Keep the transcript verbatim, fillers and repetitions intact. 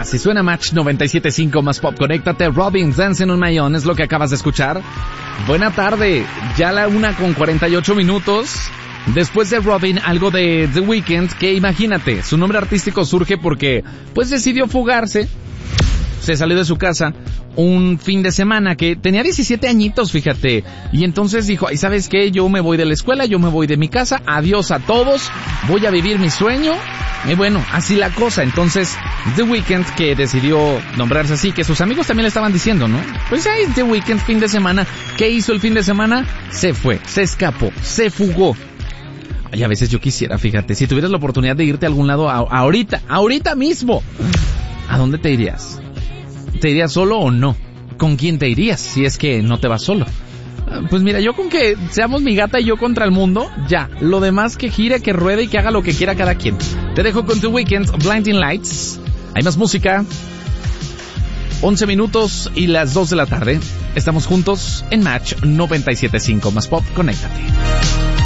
Así suena Match noventa y siete punto cinco más pop. Conéctate. Robin, Dancing on My Own es lo que acabas de escuchar. Buena tarde. Ya la una con cuarenta y ocho minutos. Después de Robin, algo de The Weeknd, que imagínate, su nombre artístico surge porque, pues decidió fugarse. Se salió de su casa un fin de semana que tenía diecisiete añitos, fíjate. Y entonces dijo, ¿y sabes qué? Yo me voy de la escuela, yo me voy de mi casa, adiós a todos, voy a vivir mi sueño. Y bueno, así la cosa. Entonces, The Weeknd, que decidió nombrarse así, que sus amigos también le estaban diciendo, ¿no? Pues ahí The Weeknd, fin de semana. ¿Qué hizo el fin de semana? Se fue, se escapó, se fugó. Y a veces yo quisiera, fíjate, si tuvieras la oportunidad de irte a algún lado a, ahorita, ahorita mismo, ¿a dónde te irías? ¿Te irías solo o no? ¿Con quién te irías si es que no te vas solo? Pues mira, yo con que seamos mi gata y yo contra el mundo, ya. Lo demás que gire, que ruede y que haga lo que quiera cada quien. Te dejo con The Weeknd, Blinding Lights. Hay más música. once minutos y las dos de la tarde. Estamos juntos en Match noventa y siete punto cinco más pop. Conéctate.